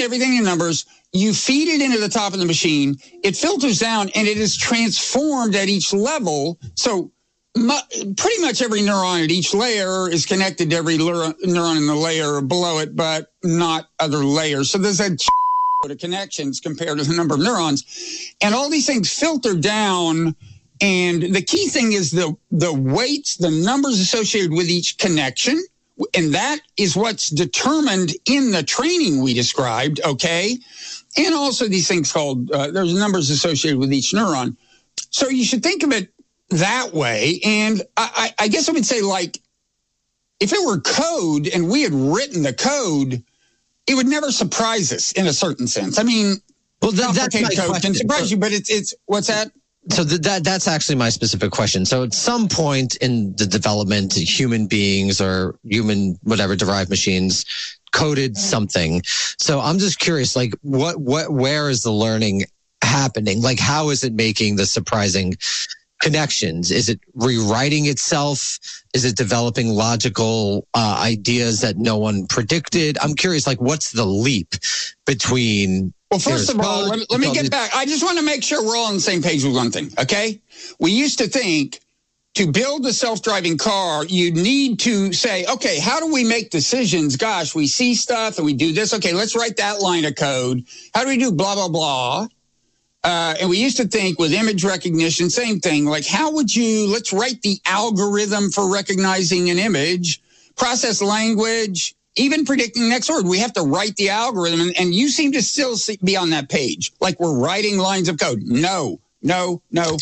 everything in numbers. You feed it into the top of the machine. It filters down, and it is transformed at each level. So pretty much every neuron at each layer is connected to every neuron in the layer below it, but not other layers. So there's a of connections compared to the number of neurons. And all these things filter down. And the key thing is the weights, the numbers associated with each connection. And that is what's determined in the training we described, okay? And also these things called, there's numbers associated with each neuron. So you should think of it that way. And I guess I would say, like, if it were code and we had written the code, it would never surprise us in a certain sense. I mean, well, that's my code can surprise you, but it's what's that? So that's actually my specific question. So at some point in the development, human beings or human whatever derived machines coded something. So I'm just curious, like, where is the learning happening? Like, how is it making the surprising connections? Is it rewriting itself? Is it developing logical ideas that no one predicted? I'm curious, like, what's the leap between... Well, first of all, let me get back. I just want to make sure we're all on the same page with one thing, okay? We used to think to build a self-driving car, you need to say, okay, how do we make decisions? Gosh, we see stuff and we do this. Okay, let's write that line of code. How do we do blah, blah, blah? And we used to think with image recognition, same thing. Like, let's write the algorithm for recognizing an image, process language, even predicting the next word. We have to write the algorithm. And you seem to still be on that page, like we're writing lines of code. No. I'm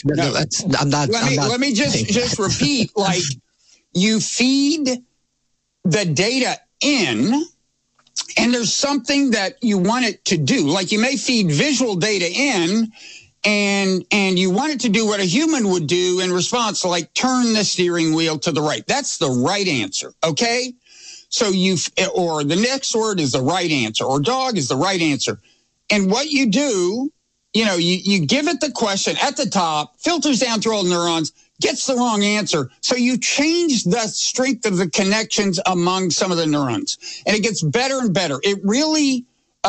not. Let me just repeat, like, you feed the data in, and there's something that you want it to do. Like, you may feed visual data in, and you want it to do what a human would do in response, like turn the steering wheel to the right. That's the right answer, okay? So or the next word is the right answer, or dog is the right answer. And what you do, you give it the question at the top, filters down through all the neurons, gets the wrong answer. So you change the strength of the connections among some of the neurons, and it gets better and better. It really,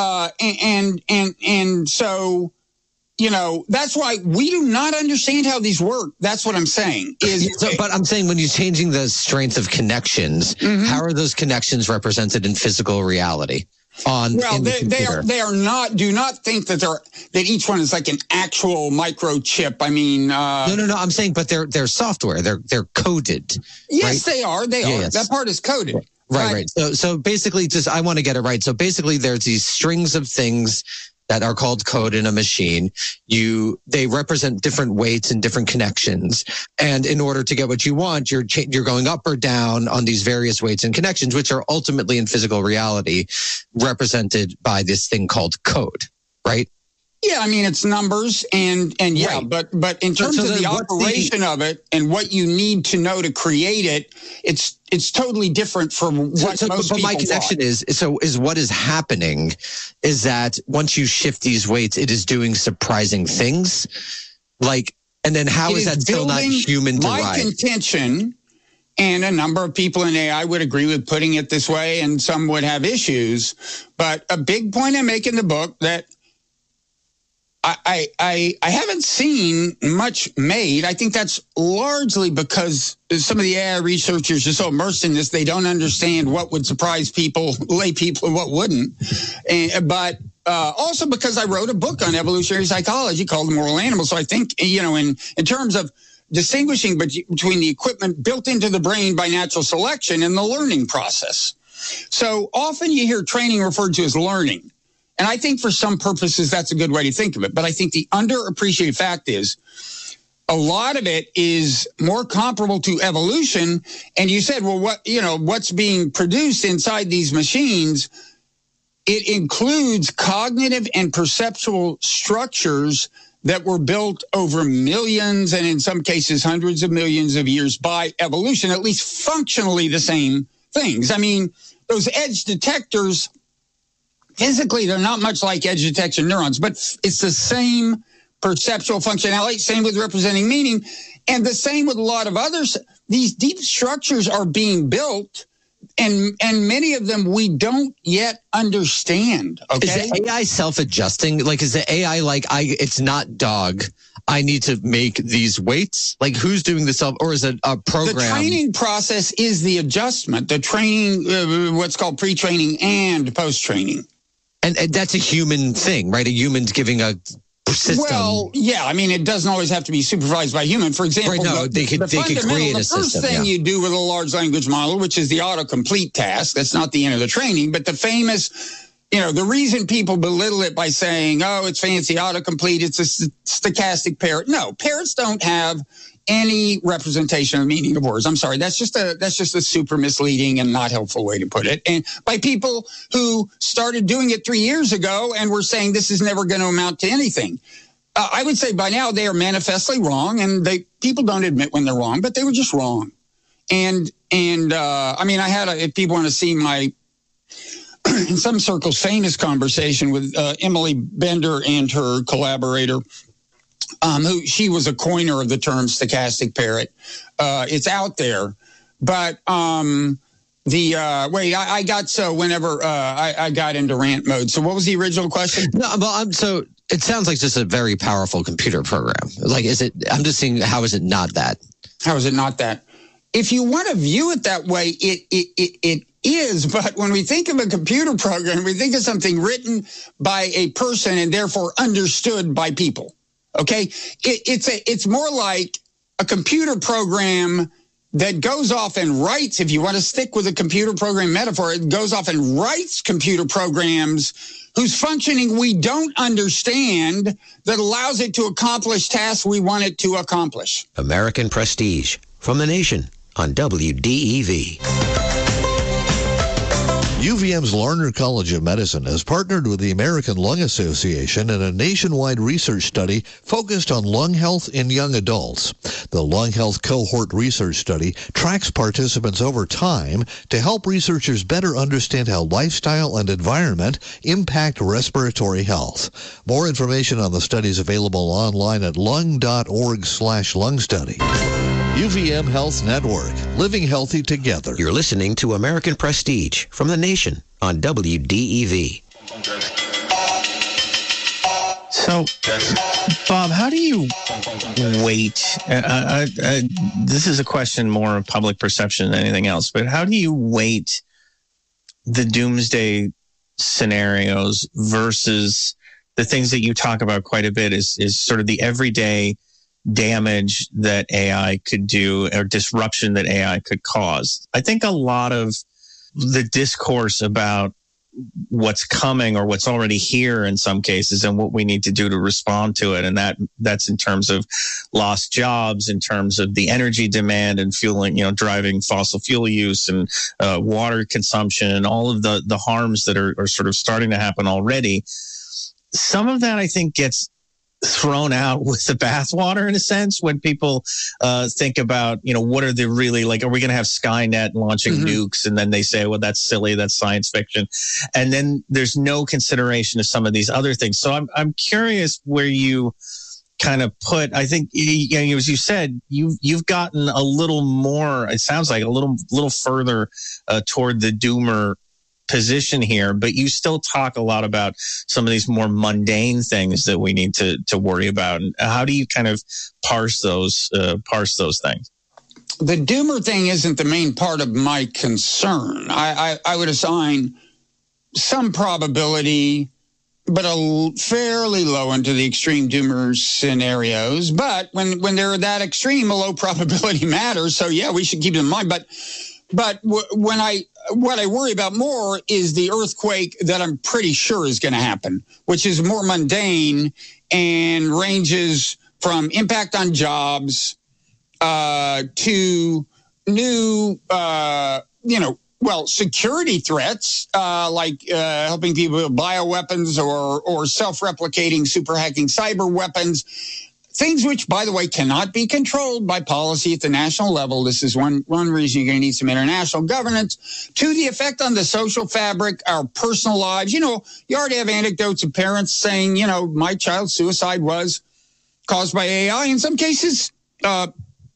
and so, that's why we do not understand how these work. That's what I'm saying. But I'm saying, when you're changing the strength of connections, how are those connections represented in physical reality? They are not. Do not think that each one is like an actual microchip. I mean, no. I'm saying, but they're software. They're coded. Yes, right? they are. They are. Yes. That part is coded. Right. So basically, I want to get it right. So basically, there's these strings of things that are called code in a machine. They represent different weights and different connections. And in order to get what you want, you're going up or down on these various weights and connections, which are ultimately in physical reality represented by this thing called code, right? Yeah, I mean, it's numbers and yeah, right. but in terms of the operation of it and what you need to know to create it, it's totally different from what most people my connection thought. is what is happening is that once you shift these weights, it is doing surprising things. Like, and then how is that still not human derived? My contention, and a number of people in AI would agree with putting it this way, and some would have issues, but a big point I make in the book that I haven't seen much made. I think that's largely because some of the AI researchers are so immersed in this, they don't understand what would surprise people, lay people, and what wouldn't. But also because I wrote a book on evolutionary psychology called The Moral Animal. So I think, in terms of distinguishing between the equipment built into the brain by natural selection and the learning process. So often you hear training referred to as learning. And I think for some purposes, that's a good way to think of it. But I think the underappreciated fact is a lot of it is more comparable to evolution. And you said, well, what's being produced inside these machines? It includes cognitive and perceptual structures that were built over millions and in some cases hundreds of millions of years by evolution, at least functionally the same things. I mean, those edge detectors, physically, they're not much like edge detection neurons, but it's the same perceptual functionality, same with representing meaning, and the same with a lot of others. These deep structures are being built And many of them we don't yet understand. Okay, is the AI self-adjusting? Like, is the AI like, it's not dog, I need to make these weights? Like, who's doing the self, or is it a program? The training process is the adjustment. The training, what's called pre-training and post-training. And that's a human thing, right? A human's giving a system. Well, yeah. I mean, it doesn't always have to be supervised by a human. For example, right, no, they could create a system. The first thing you do with a large language model, which is the autocomplete task, that's not the end of the training, but the famous, the reason people belittle it by saying, oh, it's fancy autocomplete, it's a stochastic parrot. No, parrots don't have any representation of meaning of words. I'm sorry. That's just a super misleading and not helpful way to put it. And by people who started doing it 3 years ago and were saying this is never going to amount to anything. I would say by now they are manifestly wrong, and people don't admit when they're wrong, but they were just wrong. And I mean, if people want to see my, in some circles, famous conversation with Emily Bender and her collaborator, who she was a coiner of the term stochastic parrot. It's out there, but I got into rant mode. So what was the original question? No, well, so it sounds like just a very powerful computer program. Like, I'm just seeing, how is it not that? How is it not that? If you want to view it that way, it is. But when we think of a computer program, we think of something written by a person and therefore understood by people. Okay, it's more like a computer program that goes off and writes. If you want to stick with a computer program metaphor, it goes off and writes computer programs whose functioning we don't understand, that allows it to accomplish tasks we want it to accomplish. American Prestige from The Nation on WDEV. UVM's Larner College of Medicine has partnered with the American Lung Association in a nationwide research study focused on lung health in young adults. The Lung Health Cohort Research Study tracks participants over time to help researchers better understand how lifestyle and environment impact respiratory health. More information on the study is available online at lung.org/lung study. UVM Health Network, living healthy together. You're listening to American Prestige from The Nation on WDEV. So, Bob, how do you weight? This is a question more of public perception than anything else, but how do you weight the doomsday scenarios versus the things that you talk about quite a bit is sort of the everyday damage that AI could do or disruption that AI could cause? I think a lot of the discourse about what's coming or what's already here in some cases and what we need to do to respond to it. And that's in terms of lost jobs, in terms of the energy demand and fueling, driving fossil fuel use and water consumption and all of the harms that are sort of starting to happen already. Some of that I think gets thrown out with the bathwater in a sense when people think about, what are they really like? Are we going to have Skynet launching nukes? And then they say, well, that's silly. That's science fiction. And then there's no consideration of some of these other things. So I'm curious where you kind of put, I think, as you said, you've gotten a little more, it sounds like a little further toward the doomer position here, but you still talk a lot about some of these more mundane things that we need to worry about. And how do you kind of parse those things? The doomer thing isn't the main part of my concern. I would assign some probability, but a fairly low into the extreme doomer scenarios. But when they're that extreme, a low probability matters. So yeah, we should keep it in mind. But what I worry about more is the earthquake that I'm pretty sure is going to happen, which is more mundane and ranges from impact on jobs to new, security threats like helping people with bioweapons or self-replicating super hacking cyber weapons. Things which, by the way, cannot be controlled by policy at the national level. This is one reason you're going to need some international governance. To the effect on the social fabric, our personal lives. You already have anecdotes of parents saying, my child's suicide was caused by AI. In some cases,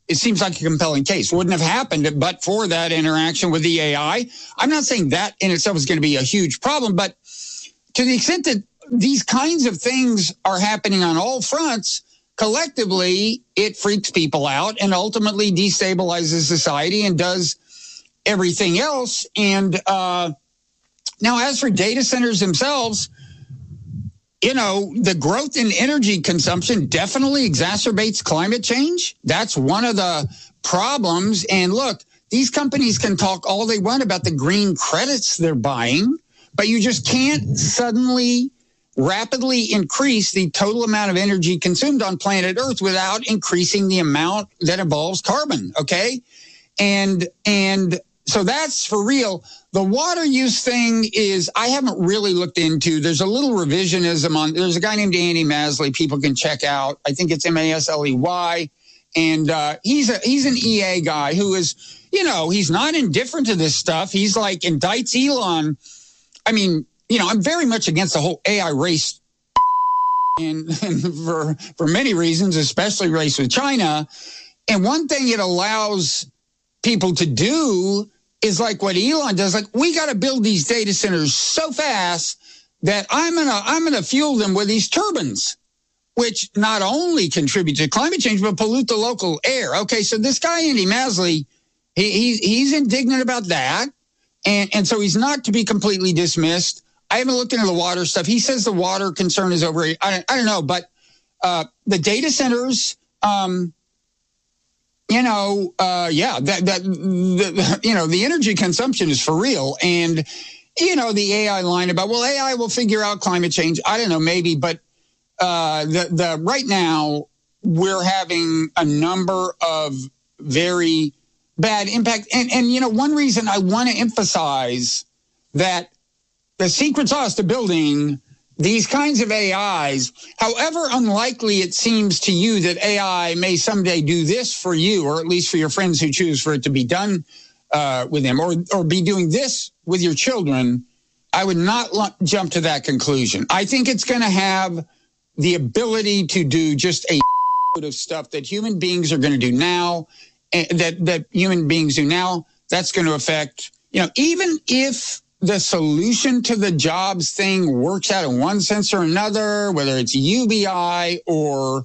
it seems like a compelling case. Wouldn't have happened but for that interaction with the AI. I'm not saying that in itself is going to be a huge problem, but to the extent that these kinds of things are happening on all fronts, collectively, it freaks people out and ultimately destabilizes society and does everything else. And now, as for data centers themselves, the growth in energy consumption definitely exacerbates climate change. That's one of the problems. And look, these companies can talk all they want about the green credits they're buying, but you just can't suddenly rapidly increase the total amount of energy consumed on planet Earth without increasing the amount that involves carbon. Okay. And so that's for real. The water use thing is, I haven't really looked into. There's a little revisionism on, there's a guy named Andy Masley people can check out. I think it's Masley. And he's an EA guy who is, he's not indifferent to this stuff. He's like indicts Elon. I mean, I'm very much against the whole AI race and for many reasons, especially race with China. And one thing it allows people to do is like what Elon does. Like, we got to build these data centers so fast that I'm gonna fuel them with these turbines, which not only contribute to climate change but pollute the local air. Okay, so this guy Andy Masley, he's indignant about that, and so he's not to be completely dismissed. I haven't looked into the water stuff. He says the water concern is over. I don't know, but the data centers. The energy consumption is for real. And, the AI line about, well, AI will figure out climate change. I don't know, maybe, but right now we're having a number of very bad impact. And one reason I want to emphasize that the secret sauce to building these kinds of AIs, however unlikely it seems to you that AI may someday do this for you, or at least for your friends who choose for it to be done with them, or be doing this with your children, I would not jump to that conclusion. I think it's going to have the ability to do just a of stuff that human beings are going to do now, that human beings do now. That's going to affect, even if the solution to the jobs thing works out in one sense or another, whether it's UBI or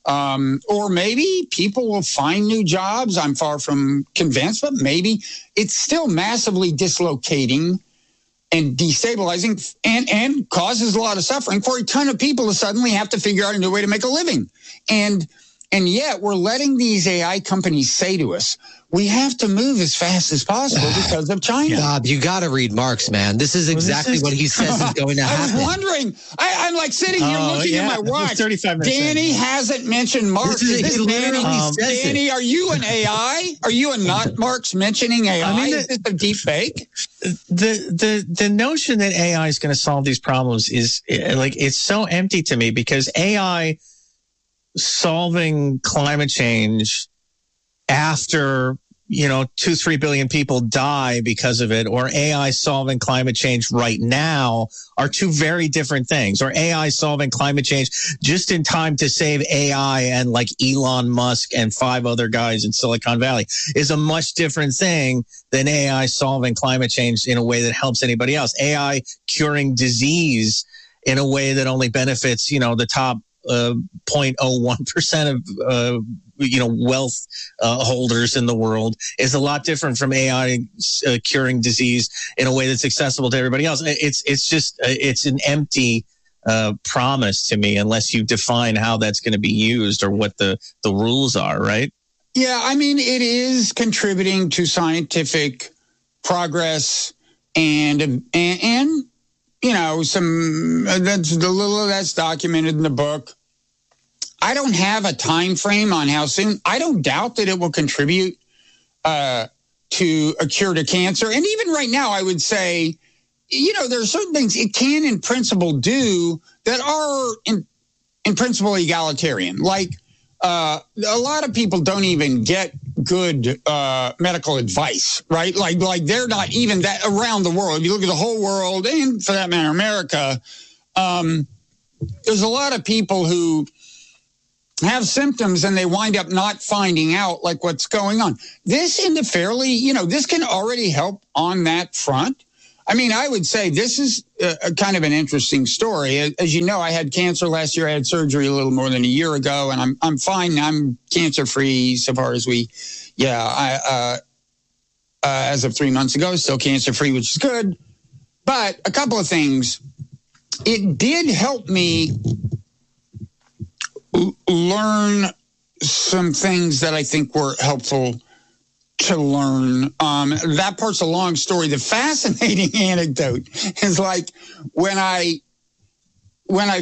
maybe people will find new jobs. I'm far from convinced, but maybe it's still massively dislocating and destabilizing and causes a lot of suffering for a ton of people to suddenly have to figure out a new way to make a living. And yet we're letting these AI companies say to us, we have to move as fast as possible because of China. Bob, you got to read Marx, man. This is exactly what he says is going to happen. I was wondering. I'm like sitting here looking at my watch. 35 minutes Danny hasn't mentioned Marx. Danny, are you an AI? Are you a not Marx mentioning AI? Is this a deep fake? The notion that AI is going to solve these problems is it's so empty to me, because AI solving climate change after 2-3 billion people die because of it, or AI solving climate change right now, are two very different things. Or AI solving climate change just in time to save AI and like Elon Musk and 5 other guys in Silicon Valley is a much different thing than AI solving climate change in a way that helps anybody else. AI curing disease in a way that only benefits, the top 0.01% of wealth holders in the world is a lot different from AI curing disease in a way that's accessible to everybody else. It's an empty promise to me unless you define how that's going to be used or what the rules are, right? Yeah, I mean, it is contributing to scientific progress and some that's the little that's documented in the book. I don't have a time frame on how soon. I don't doubt that it will contribute to a cure to cancer. And even right now, I would say, there are certain things it can, in principle, do that are in principle egalitarian. Like a lot of people don't even get good medical advice, right? Like they're not even that around the world. If you look at the whole world, and for that matter, America, there's a lot of people who have symptoms and they wind up not finding out like what's going on. This in the fairly, this can already help on that front. I mean, I would say this is a kind of an interesting story. As you know, I had cancer last year. I had surgery a little more than a year ago, and I'm fine. I'm cancer-free so far as as of 3 months ago, still cancer-free, which is good. But a couple of things. It did help me learn some things that I think were helpful to learn. That part's a long story. The fascinating anecdote is like when I got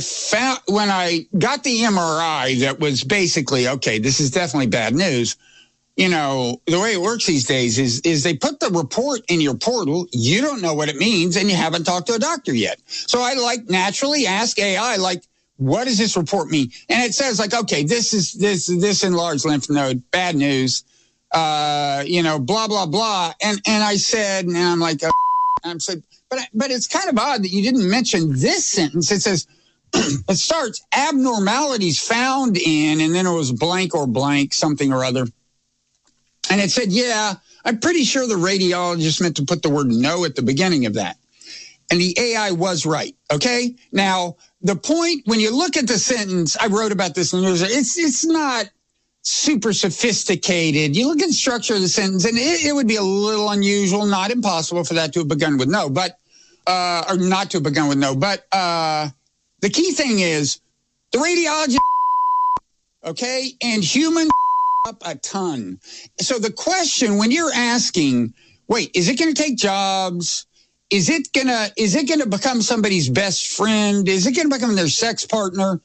the MRI that was basically, okay, this is definitely bad news. The way it works these days is they put the report in your portal. You don't know what it means and you haven't talked to a doctor yet. So I naturally ask AI, what does this report mean? And it says okay, this is this enlarged lymph node, bad news. Blah, blah, blah. And I said, and I'm like, but it's kind of odd that you didn't mention this sentence. It says, it starts abnormalities found in, and then it was blank or blank, something or other. And it said, yeah, I'm pretty sure the radiologist meant to put the word no at the beginning of that. And the AI was right. Okay. Now the point, when you look at the sentence, I wrote about this in the news, it's not super sophisticated. You look at the structure of the sentence, and it would be a little unusual, not impossible for that to have begun with no, but or not to have begun with no. But the key thing is the radiologist, okay, and human up a ton. So the question, when you're asking, wait, is it going to take jobs? Is it gonna become somebody's best friend? Is it going to become their sex partner?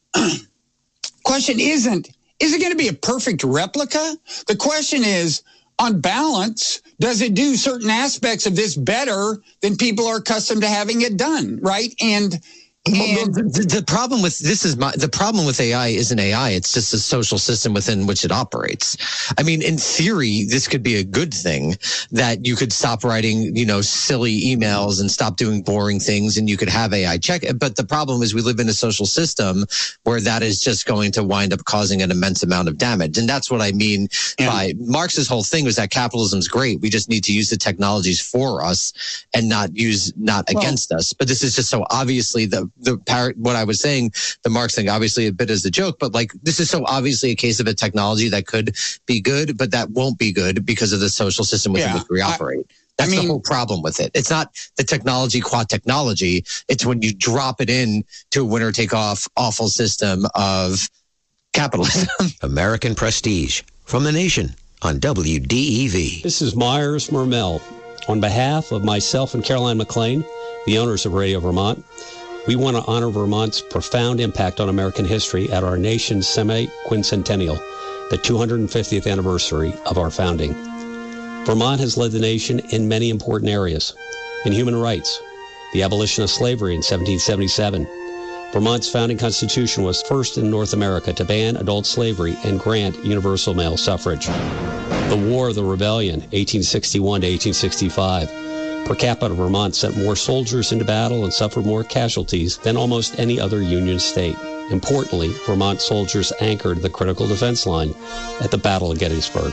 Question isn't, is it going to be a perfect replica? The question is, on balance, does it do certain aspects of this better than people are accustomed to having it done, right? And the problem with the problem with AI isn't AI. It's just a social system within which it operates. I mean, in theory, this could be a good thing that you could stop writing, silly emails and stop doing boring things, and you could have AI check it. But the problem is we live in a social system where that is just going to wind up causing an immense amount of damage. And that's what I mean by Marx's whole thing was that capitalism's great. We just need to use the technologies for us and not against us. But this is just so obviously what I was saying, the Marx thing, obviously a bit as a joke, but this is so obviously a case of a technology that could be good, but that won't be good because of the social system within which we operate. That's the whole problem with it. It's not the technology qua technology. It's when you drop it in to a winner take off awful system of capitalism. American Prestige from The Nation on WDEV. This is Myers Mermel. On behalf of myself and Caroline McLean, the owners of Radio Vermont, we want to honor Vermont's profound impact on American history at our nation's semi-quincentennial, the 250th anniversary of our founding. Vermont has led the nation in many important areas. In human rights, the abolition of slavery in 1777. Vermont's founding constitution was first in North America to ban adult slavery and grant universal male suffrage. The War of the Rebellion, 1861 to 1865. Per capita, Vermont sent more soldiers into battle and suffered more casualties than almost any other Union state. Importantly, Vermont soldiers anchored the critical defense line at the Battle of Gettysburg.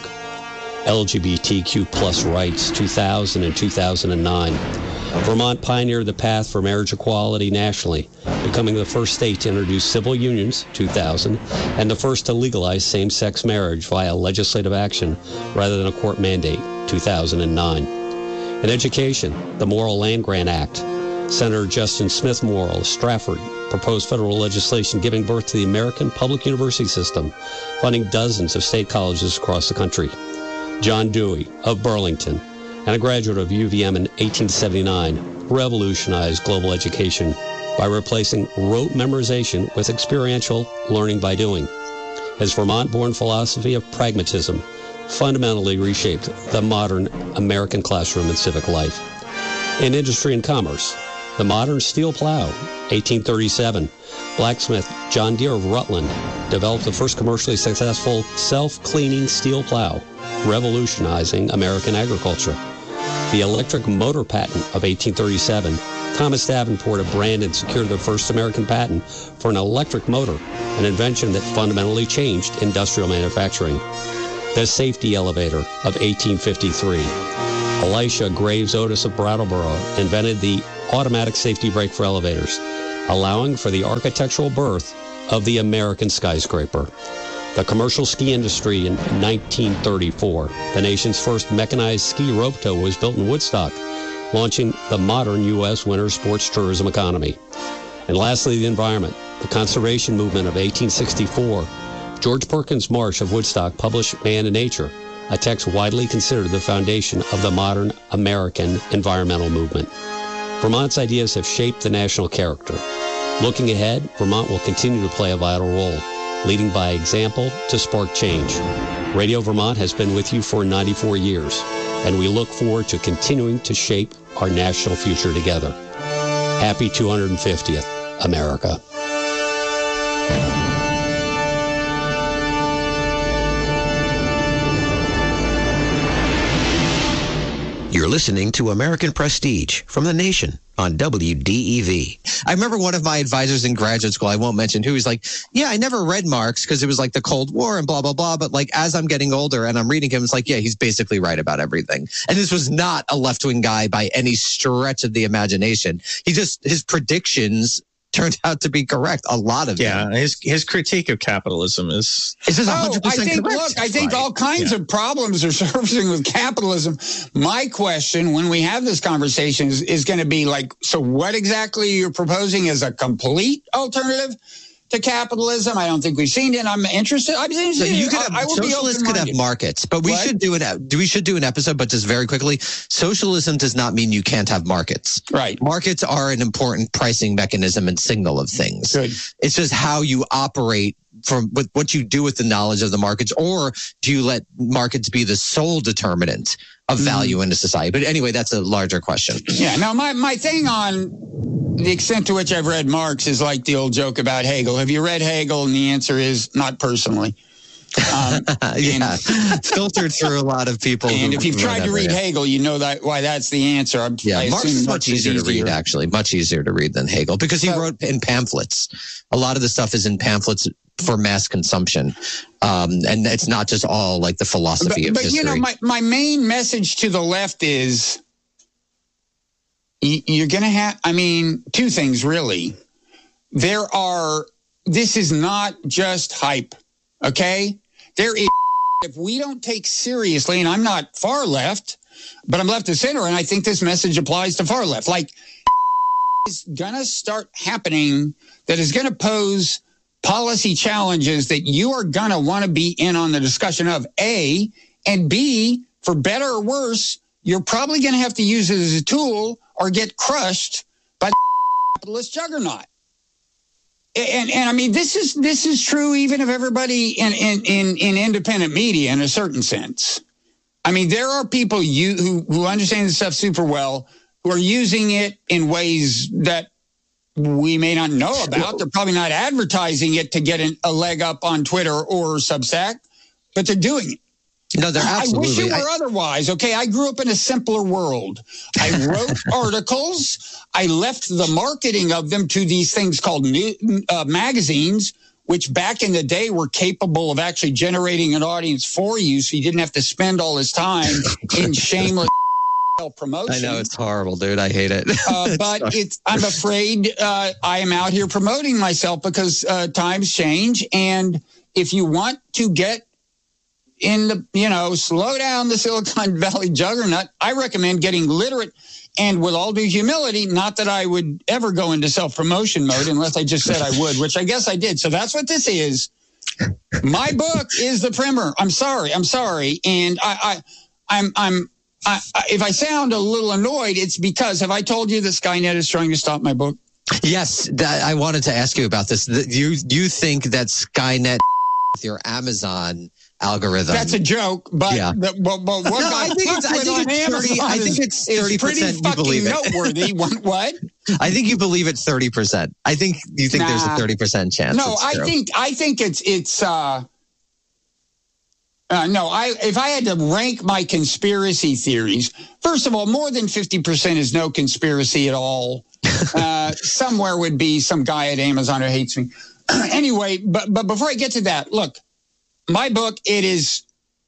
LGBTQ plus rights, 2000 and 2009. Vermont pioneered the path for marriage equality nationally, becoming the first state to introduce civil unions, 2000, and the first to legalize same-sex marriage via legislative action rather than a court mandate, 2009. In education, the Morrill Land Grant Act. Senator Justin Smith Morrill of Stratford proposed federal legislation giving birth to the American public university system, funding dozens of state colleges across the country. John Dewey of Burlington, and a graduate of UVM in 1879, revolutionized global education by replacing rote memorization with experiential learning by doing. His Vermont-born philosophy of pragmatism fundamentally reshaped the modern American classroom and civic life. In industry and commerce, the modern steel plow, 1837, blacksmith John Deere of Rutland developed the first commercially successful self-cleaning steel plow, revolutionizing American agriculture. The electric motor patent of 1837 Thomas Davenport of Brandon secured the first American patent for an electric motor, an invention that fundamentally changed industrial manufacturing. The safety elevator of 1853. Elisha Graves Otis of Brattleboro invented the automatic safety brake for elevators, allowing for the architectural birth of the American skyscraper. The commercial ski industry in 1934. The nation's first mechanized ski rope tow was built in Woodstock, launching the modern U.S. winter sports tourism economy. And lastly, the environment. The conservation movement of 1864. George Perkins Marsh of Woodstock published Man and Nature, a text widely considered the foundation of the modern American environmental movement. Vermont's ideas have shaped the national character. Looking ahead, Vermont will continue to play a vital role, leading by example to spark change. Radio Vermont has been with you for 94 years, and we look forward to continuing to shape our national future together. Happy 250th, America. You're listening to American Prestige from The Nation on WDEV. I remember one of my advisors in graduate school, I won't mention who, he's like, yeah, I never read Marx because it was like the Cold War and blah, blah, blah. But like, as I'm getting older and I'm reading him, it's like, yeah, he's basically right about everything. And this was not a left-wing guy by any stretch of the imagination. His predictions turned out to be correct. A lot of them. Yeah, his critique of capitalism is just 100% I think, correct. look, I think all kinds of problems are surfacing with capitalism. My question when we have this conversation is going to be like, so what exactly you're proposing as a complete alternative to capitalism? I don't think we've seen it. I'm interested. Socialists could have markets, but we should do an episode. But just very quickly, socialism does not mean you can't have markets. Right. Markets are an important pricing mechanism and signal of things. Good. It's just how you operate from what you do with the knowledge of the markets, or do you let markets be the sole determinant of value in a society? But anyway, that's a larger question. Yeah. Now, my thing on the extent to which I've read Marx is like the old joke about Hegel. Have you read Hegel? And the answer is not personally. Filtered through a lot of people. And if you've tried to read Hegel, you know why that's the answer. Marx is much easier to read, actually. Much easier to read than Hegel because he wrote in pamphlets. A lot of the stuff is in pamphlets for mass consumption. And it's not just all like the philosophy of history. But, you know, my main message to the left is you're going to have, two things really. This is not just hype, okay? There is, if we don't take seriously, and I'm not far left, but I'm left of center, and I think this message applies to far left. Like, is going to start happening that is going to pose policy challenges that you are going to want to be in on the discussion of, A, and B, for better or worse, you're probably going to have to use it as a tool or get crushed by the capitalist juggernaut. And I mean, this is true even of everybody in independent media in a certain sense. I mean, there are people who understand this stuff super well who are using it in ways that we may not know about. They're probably not advertising it to get a leg up on Twitter or Substack, but they're doing it. No, they're absolutely. I wish it were otherwise. Okay, I grew up in a simpler world. I wrote articles. I left the marketing of them to these things called magazines, which back in the day were capable of actually generating an audience for you, so you didn't have to spend all this time in shameless promotion. I know, it's horrible, dude. I hate it. But I'm afraid I am out here promoting myself because times change, and if you want to get in the, slow down the Silicon Valley juggernaut, I recommend getting literate. And with all due humility, not that I would ever go into self-promotion mode unless I just said I would, which I guess I did. So that's what this is. My book is the primer. I'm sorry. And if I sound a little annoyed, it's because, have I told you that Skynet is trying to stop my book? Yes. I wanted to ask you about this. You think that Skynet with your Amazon algorithm. That's a joke, but yeah. I think it's 30%. Pretty fucking noteworthy. What? I think you believe it's 30%. I think you think there's a 30% chance. No, I think it's no. If I had to rank my conspiracy theories, first of all, more than 50% is no conspiracy at all. Somewhere would be some guy at Amazon who hates me. Anyway, but before I get to that, look, my book, it is,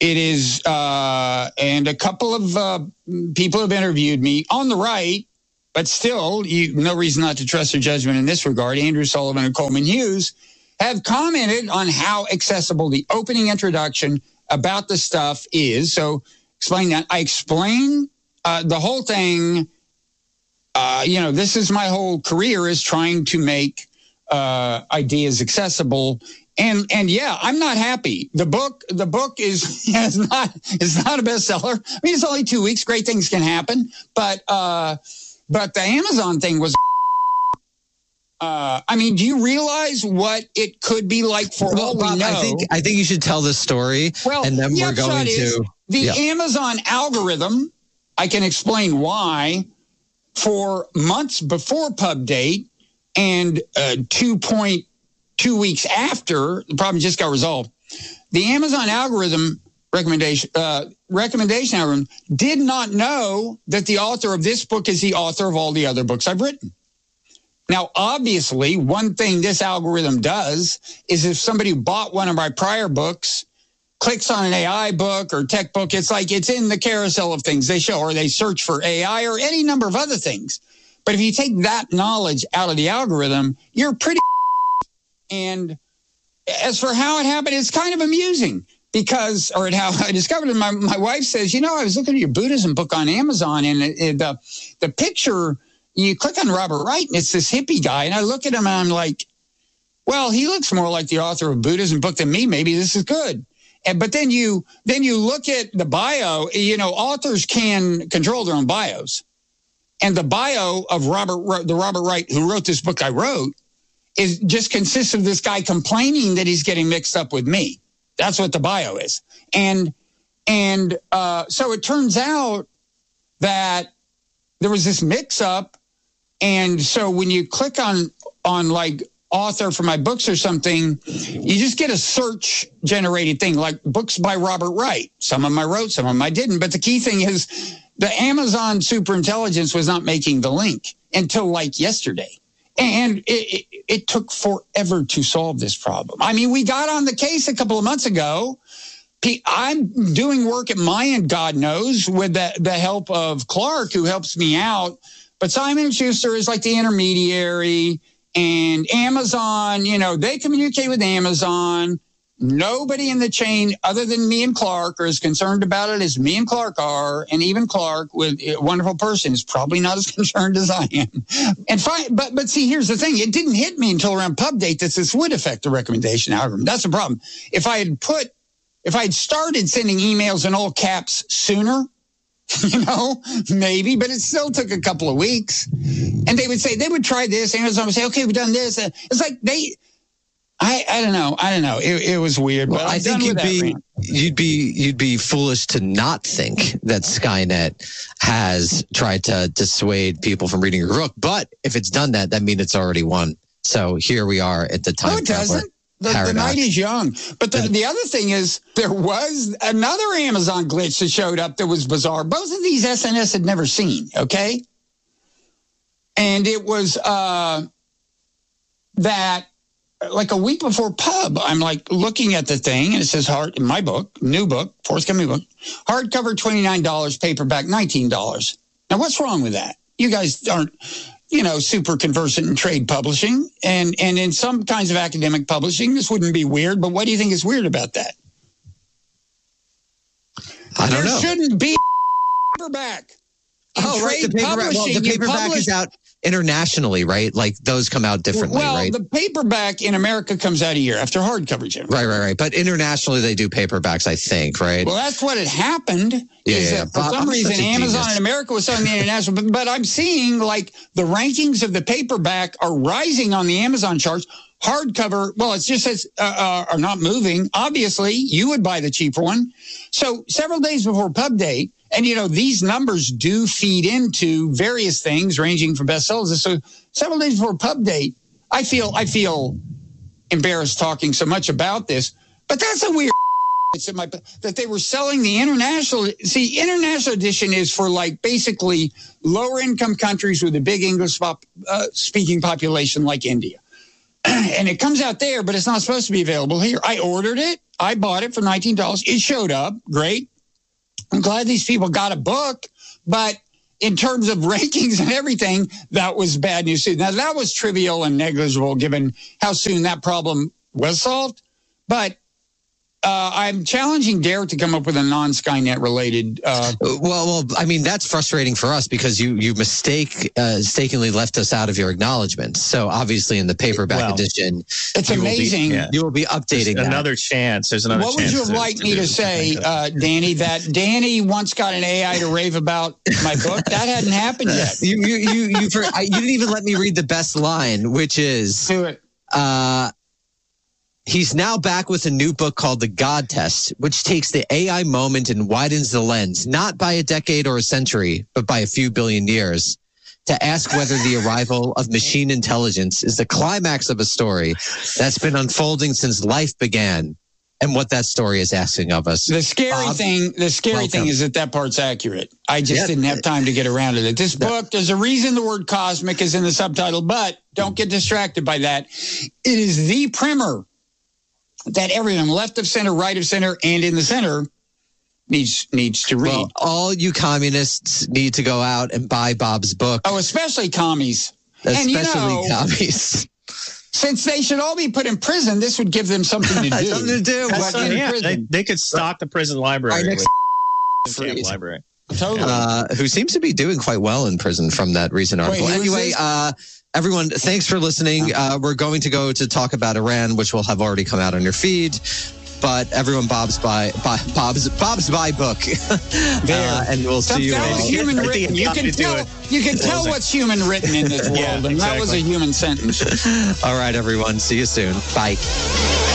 and a couple of people have interviewed me on the right, but still, no reason not to trust their judgment in this regard. Andrew Sullivan and Coleman Hughes have commented on how accessible the opening introduction about the stuff is. So explain that. I explain the whole thing. This is my whole career, is trying to make ideas accessible. And yeah, I'm not happy. The book is not a bestseller. I mean, it's only 2 weeks. Great things can happen. But the Amazon thing was, do you realize what it could be like for all we know? I think you should tell this story. Well, and then we're going to the Amazon algorithm. I can explain why. For months before pub date and 2.2 weeks after, the problem just got resolved. The Amazon algorithm recommendation algorithm did not know that the author of this book is the author of all the other books I've written. Now, obviously, one thing this algorithm does is if somebody who bought one of my prior books clicks on an AI book or tech book, it's like it's in the carousel of things they show, or they search for AI or any number of other things. But if you take that knowledge out of the algorithm, you're pretty. And as for how it happened, it's kind of amusing because, or how I discovered it, my wife says, I was looking at your Buddhism book on Amazon, and the picture, you click on Robert Wright, and it's this hippie guy, and I look at him and I'm like, well, he looks more like the author of a Buddhism book than me. Maybe this is good. But then you look at the bio. Authors can control their own bios, and the bio of Robert Wright, who wrote this book I wrote, is just consists of this guy complaining that he's getting mixed up with me. That's what the bio is, and so it turns out that there was this mix up, and so when you click on like author for my books or something, you just get a search generated thing like books by Robert Wright. Some of them I wrote, some of them I didn't. But the key thing is the Amazon superintelligence was not making the link until like yesterday. And it took forever to solve this problem. I mean, we got on the case a couple of months ago. I'm doing work at my end, God knows, with the help of Clark, who helps me out. But Simon & Schuster is like the intermediary. And Amazon, they communicate with Amazon. Nobody in the chain other than me and Clark are as concerned about it as me and Clark are. And even Clark, with a wonderful person, is probably not as concerned as I am. And but see, here's the thing. It didn't hit me until around pub date that this would affect the recommendation algorithm. That's the problem. If I had started sending emails in all caps sooner, maybe, but it still took a couple of weeks. And they would try this. Amazon would say, okay, we've done this. It's like I don't know. It was weird. Well, but I think you'd be foolish to not think that Skynet has tried to dissuade people from reading your book. But if it's done that means it's already won. So here we are at the time. No, it doesn't. The night is young. But the other thing is, there was another Amazon glitch that showed up that was bizarre. Both of these SNS had never seen, okay? And it was that like a week before pub, I'm like looking at the thing, and it says my book, new book, forthcoming book, hardcover $29, paperback $19. Now, what's wrong with that? You guys aren't super conversant in trade publishing, and in some kinds of academic publishing, this wouldn't be weird. But what do you think is weird about that? I don't know. There shouldn't be paperback. Right. The paperback is out internationally, right? Like those come out differently, right? The paperback in America comes out a year after hardcover, Jim. Right. But internationally, they do paperbacks, I think, right? Well, that's what had happened. Yeah. For some reason, Amazon in America was selling the international. But I'm seeing like the rankings of the paperback are rising on the Amazon charts. Hardcover, well, it just says are not moving. Obviously, you would buy the cheaper one. So several days before pub date, and, these numbers do feed into various things ranging from bestsellers. So several days before pub date, I feel embarrassed talking so much about this, but that's a weird that they were selling the international. See, international edition is for like basically lower income countries with a big English speaking population like India. And it comes out there, but it's not supposed to be available here. I ordered it. I bought it for $19. It showed up. Great. I'm glad these people got a book, but in terms of rankings and everything, that was bad news. Now, that was trivial and negligible given how soon that problem was solved. But I'm challenging Derek to come up with a non-Skynet related. Well, I mean, that's frustrating for us because you mistakenly left us out of your acknowledgement. So obviously in the paperback edition, it's amazing. You will be updating There's another chance. There's another chance. What would you have liked me to say, Danny, that Danny once got an AI to rave about my book? That hadn't happened yet. You didn't even let me read the best line, which is, do it. He's now back with a new book called The God Test, which takes the AI moment and widens the lens, not by a decade or a century, but by a few billion years, to ask whether the arrival of machine intelligence is the climax of a story that's been unfolding since life began, and what that story is asking of us. The scary thing is that part's accurate. I just didn't have time to get around to it. This book, there's a reason the word cosmic is in the subtitle, but don't get distracted by that. It is the primer that everyone left of center, right of center, and in the center needs to read. Well, all you communists need to go out and buy Bob's book. Oh, especially commies. Especially commies. Since they should all be put in prison, this would give them something to do. Something to do. They could stock the prison library. Library. Totally. Who seems to be doing quite well in prison from that recent article. Anyway, everyone, thanks for listening. We're going to go to talk about Iran, which will have already come out on your feed. But everyone, Bob's buy book, and we'll see you. That was human written. You can tell what's human written in this world, and that was a human sentence. All right, everyone. See you soon. Bye.